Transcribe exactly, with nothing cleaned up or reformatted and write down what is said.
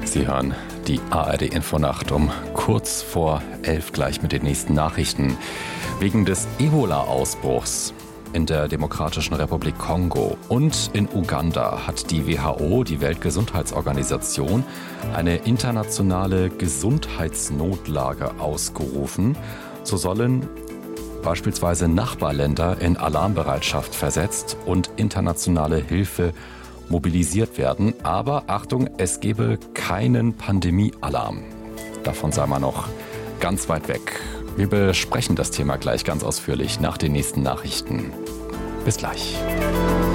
Sie hören die A R D-Infonacht um kurz vor elf gleich mit den nächsten Nachrichten. Wegen des Ebola-Ausbruchs in der Demokratischen Republik Kongo und in Uganda hat die W H O, die Weltgesundheitsorganisation, eine internationale Gesundheitsnotlage ausgerufen. So sollen beispielsweise Nachbarländer in Alarmbereitschaft versetzt und internationale Hilfe mobilisiert werden. Aber Achtung, es gebe keinen Pandemie-Alarm. Davon sei man noch ganz weit weg. Wir besprechen das Thema gleich ganz ausführlich nach den nächsten Nachrichten. Bis gleich.